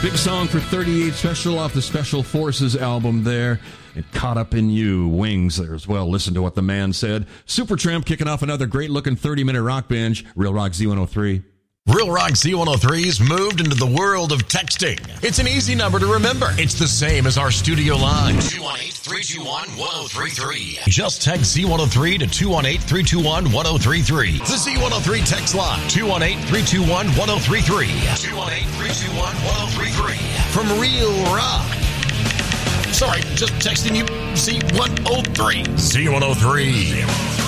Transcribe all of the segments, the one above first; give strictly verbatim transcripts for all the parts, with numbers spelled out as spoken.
Big song for thirty-eight Special off the Special Forces album there. And Caught Up in You, Wings there as well. Listen to what the man said. Supertramp kicking off another great-looking thirty-minute rock binge. Real Rock Z one oh three. Real Rock Z one oh three's moved into the world of texting. It's an easy number to remember. It's the same as our studio line. two one eight, three two one, one oh three three. Just text Z one oh three to two one eight, three two one, one oh three three. The Z one oh three text line. two one eight, three two one, one oh three three. two one eight, three two one, one oh three three. From Real Rock. Sorry, just texting you Z one oh three. Z one oh three.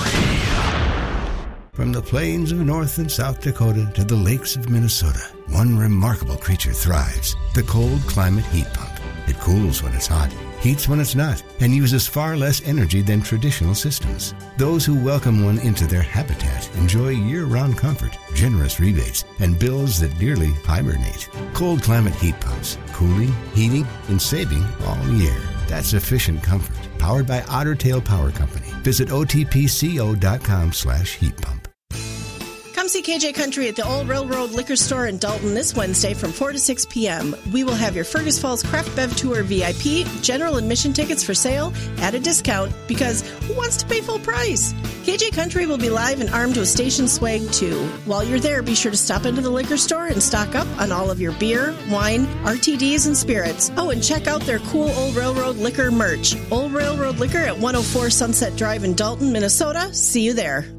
From the plains of North and South Dakota to the lakes of Minnesota, one remarkable creature thrives, the cold climate heat pump. It cools when it's hot, heats when it's not, and uses far less energy than traditional systems. Those who welcome one into their habitat enjoy year-round comfort, generous rebates, and bills that nearly hibernate. Cold climate heat pumps, cooling, heating, and saving all year. That's efficient comfort. Powered by Otter Tail Power Company. Visit O T P C O dot com slash heat pump. Come see K J Country at the Old Railroad Liquor Store in Dalton this Wednesday from four to six p.m. We will have your Fergus Falls Craft Bev Tour V I P, general admission tickets for sale at a discount because who wants to pay full price? K J Country will be live and armed with station swag too. While you're there, be sure to stop into the liquor store and stock up on all of your beer, wine, R T Ds, and spirits. Oh, and check out their cool Old Railroad Liquor merch. Old Railroad Liquor at one oh four Sunset Drive in Dalton, Minnesota. See you there.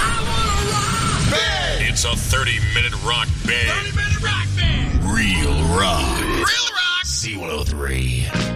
It's a thirty-minute rock band. thirty-minute rock band. Real Rock. Real Rock. Z one oh three.